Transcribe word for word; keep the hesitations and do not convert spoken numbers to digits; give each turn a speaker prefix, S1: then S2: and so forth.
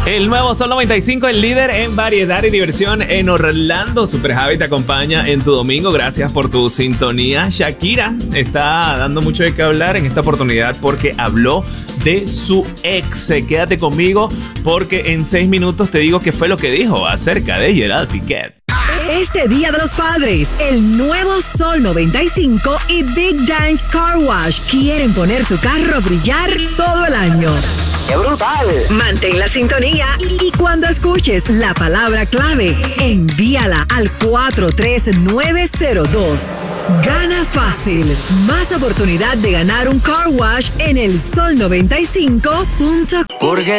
S1: El nuevo Sol noventa y cinco, el líder en variedad y diversión en Orlando. Super Javi te acompaña en tu domingo. Gracias por tu sintonía. Shakira está dando mucho de qué hablar en esta oportunidad porque habló de su ex. Quédate conmigo porque en seis minutos te digo qué fue lo que dijo acerca de Gerard Piqué.
S2: Este Día de los Padres, el nuevo Sol noventa y cinco y Big Dance Car Wash quieren poner tu carro a brillar todo el año.
S3: ¡Qué brutal!
S2: Mantén la sintonía y cuando escuches la palabra clave, envíala al cuatro tres nueve cero dos. Gana fácil. Más oportunidad de ganar un car wash en el sol noventa y cinco punto com.